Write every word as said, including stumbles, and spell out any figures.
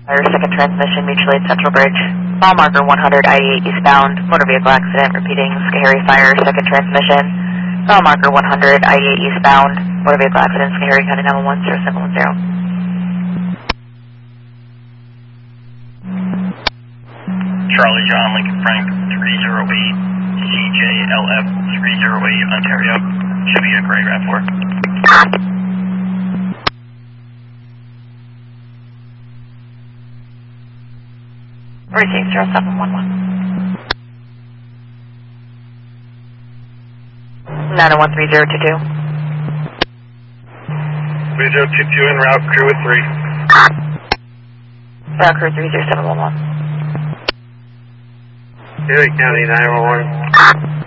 Fire, second transmission, mutual aid Central Bridge. Mile marker one hundred, I eighty-eight eastbound, motor vehicle accident, repeating, Schoharie Fire, second transmission. Mile marker one hundred, I eighty-eight eastbound, motor vehicle accident, Schoharie County nine one one zero seven one zero. Charlie John Lincoln Frank three zero eight, C J L F three zero eight, Ontario. Should be a gray RAV four. Received zero seven one one. nine one three zero two two. three zero two two en route, crew with three. Route crew three zero seven one one. Schoharie County nine one one.